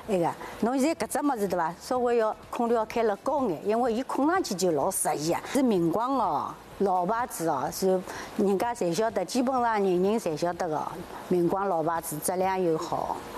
那个，侬现在搿只物事对伐？稍微要空调开了高眼，因为伊困上去就老适宜啊。是明光哦，老牌子哦，是人家侪晓得，基本上人人侪晓得个。明光老牌子，质量又好。